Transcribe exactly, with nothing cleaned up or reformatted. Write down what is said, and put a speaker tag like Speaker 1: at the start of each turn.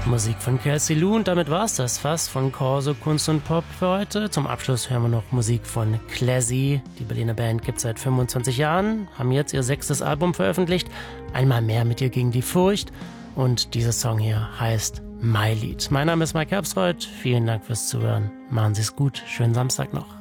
Speaker 1: Musik von Kelsey Lu und damit war's das fast von Corso Kunst und Pop für heute. Zum Abschluss hören wir noch Musik von Classy. Die Berliner Band gibt es seit fünfundzwanzig Jahren, haben jetzt ihr sechstes Album veröffentlicht. Einmal mehr mit ihr gegen die Furcht. Und dieser Song hier heißt My Lied. Mein Name ist Mike Herbstreuth. Vielen Dank fürs Zuhören. Machen Sie es gut. Schönen Samstag noch.